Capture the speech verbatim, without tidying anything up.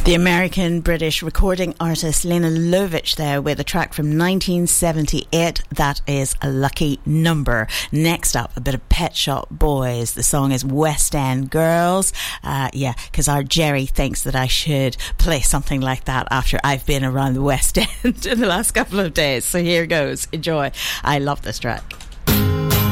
The American-British recording artist Lena Lovitch there with a track from nineteen seventy-eight. That is a lucky number. Next up, a bit of Pet Shop Boys. The song is West End Girls. Uh, yeah, because our Jerry thinks that I should play something like that after I've been around the West End in the last couple of days. So here goes. Enjoy. I love this track.